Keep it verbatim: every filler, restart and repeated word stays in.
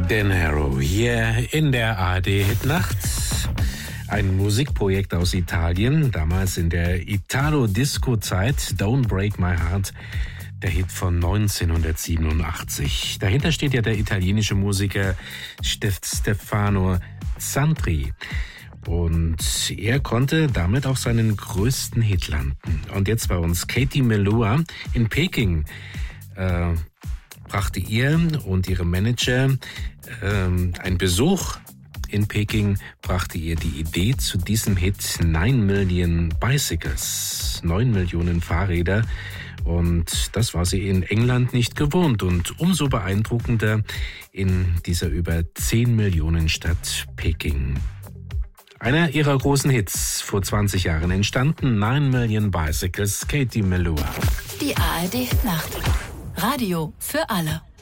Dan Harrow hier in der A R D-Hitnacht. Ein Musikprojekt aus Italien, damals in der Italo-Disco-Zeit, Don't Break My Heart, der Hit von neunzehnhundertsiebenundachtzig. Dahinter steht ja der italienische Musiker Stefano Sandri. Und er konnte damit auch seinen größten Hit landen. Und jetzt bei uns Katie Melua in Peking. Äh, brachte ihr und ihre Manager äh, ein Besuch in Peking, brachte ihr die Idee zu diesem Hit Nine Million Bicycles, neun Millionen Fahrräder. Und das war sie in England nicht gewohnt und umso beeindruckender in dieser über zehn Millionen Stadt Peking. Einer ihrer großen Hits, vor zwanzig Jahren entstanden, Nine Million Bicycles, Katie Melua. Die A R D-Nacht. Radio für alle.